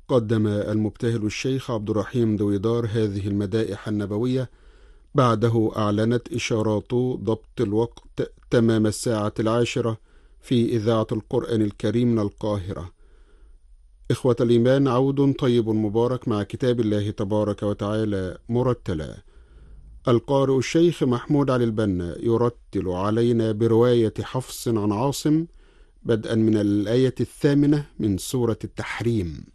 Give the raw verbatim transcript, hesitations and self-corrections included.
قدم المبتهل الشيخ عبد الرحيم دويدار هذه المدائح النبوية، بعده أعلنت إشارات ضبط الوقت تمام الساعة العاشرة في إذاعة القرآن الكريم من القاهرة. إخوة الإيمان، عود طيب مبارك مع كتاب الله تبارك وتعالى مرتلا. القارئ الشيخ محمود علي البنا يرتل علينا برواية حفص عن عاصم بدءا من الآية الثامنة من سورة التحريم.